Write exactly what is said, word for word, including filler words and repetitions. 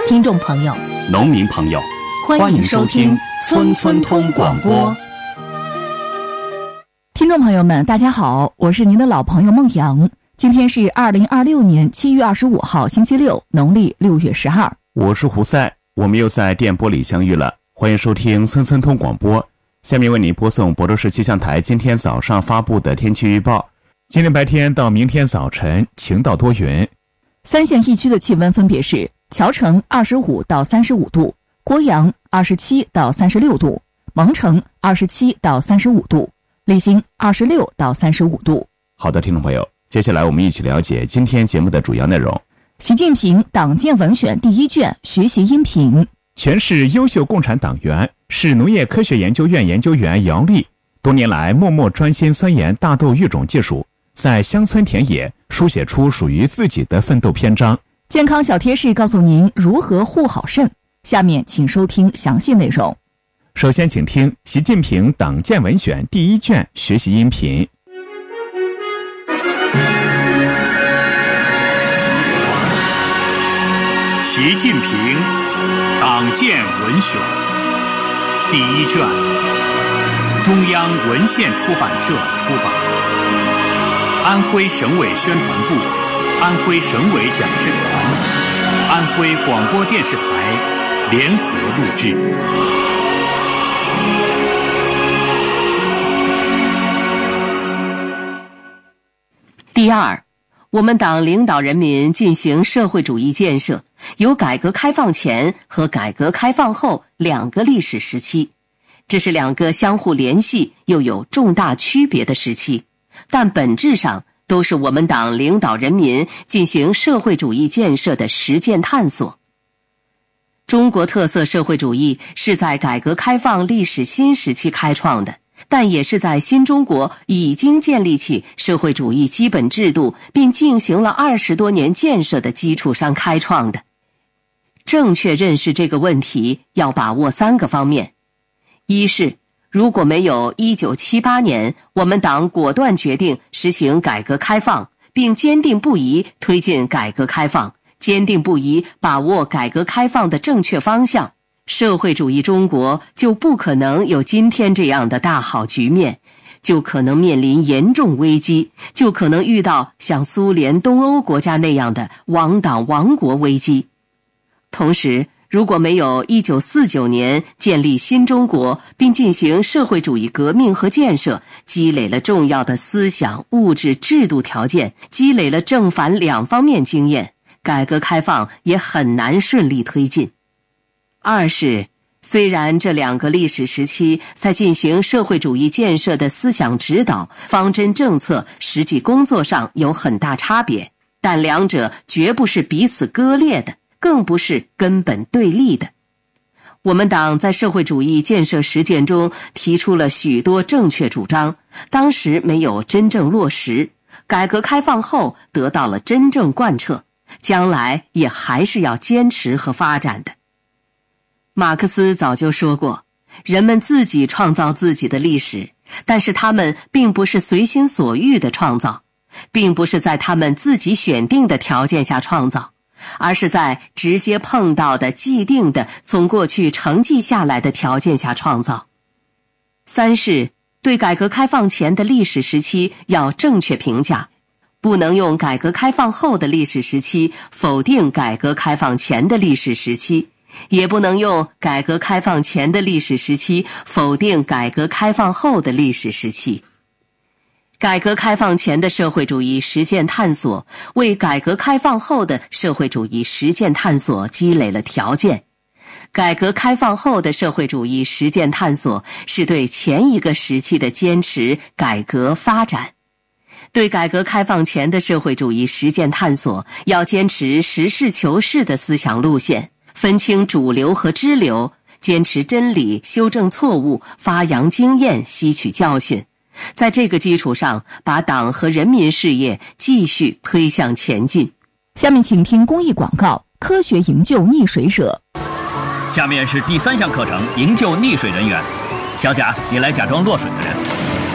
听众朋友、 农民朋友， 欢迎收听村村通广播。 听众朋友们，大家好，我是您的老朋友孟阳。今天是二零二六年七月二十五号，星期六，农历六月十二。 我是胡塞，我们又在电波里相遇了。欢迎收听村村通广播。下面为您播送亳州市气象台今天早上发布的天气预报。今天白天到明天早晨晴到多云。 三县一区的气温分别是：谯城二十五到三十五度，郭阳二十七到三十六度，蒙城二十七到三十五度，利兴二十六到三十五度。 好的，听众朋友，接下来我们一起了解今天节目的主要内容。 习近平党建文选第一卷学习音频。 全市优秀共产党员，市农业科学研究院研究员姚丽多年来默默专心钻研大豆育种技术，在乡村田野书写出属于自己的奋斗篇章。 健康小贴士告诉您如何护好肾，下面请收听详细内容。 首先请听习近平党建文选第一卷学习音频。 习近平党建文选第一卷，中央文献出版社出版，安徽省委宣传部、安徽省委讲师团、安徽广播电视台联合录制。 第二，我们党领导人民进行社会主义建设，有改革开放前和改革开放后两个历史时期，这是两个相互联系又有重大区别的时期，但本质上都是我们党领导人民进行社会主义建设的实践探索。中国特色社会主义是在改革开放历史新时期开创的，但也是在新中国已经建立起社会主义基本制度并进行了二十多年建设的基础上开创的。正确认识这个问题，要把握三个方面。一是，如果没有一九七八年我们党果断决定实行改革开放，并坚定不移推进改革开放，坚定不移把握改革开放的正确方向，社会主义中国就不可能有今天这样的大好局面，就可能面临严重危机，就可能遇到像苏联、东欧国家那样的亡党亡国危机。同时，如果没有一九四九年建立新中国并进行社会主义革命和建设，积累了重要的思想、物质、制度条件，积累了正反两方面经验，改革开放也很难顺利推进。二是，虽然这两个历史时期在进行社会主义建设的思想指导、方针政策、实际工作上有很大差别，但两者绝不是彼此割裂的，更不是根本对立的。我们党在社会主义建设实践中提出了许多正确主张，当时没有真正落实，改革开放后得到了真正贯彻，将来也还是要坚持和发展的。马克思早就说过，人们自己创造自己的历史，但是他们并不是随心所欲的创造，并不是在他们自己选定的条件下创造，而是在直接碰到的既定的从过去承继下来的条件下创造。三是，对改革开放前的历史时期要正确评价，不能用改革开放后的历史时期否定改革开放前的历史时期，也不能用改革开放前的历史时期否定改革开放后的历史时期。改革开放前的社会主义实践探索，为改革开放后的社会主义实践探索积累了条件。改革开放后的社会主义实践探索，是对前一个时期的坚持、改革、发展。对改革开放前的社会主义实践探索，要坚持实事求是的思想路线，分清主流和支流，坚持真理，修正错误，发扬经验，吸取教训。在这个基础上，把党和人民事业继续推向前进。 下面请听公益广告：科学营救溺水者。 下面是第三项课程，营救溺水人员。小贾，你来假装落水的人。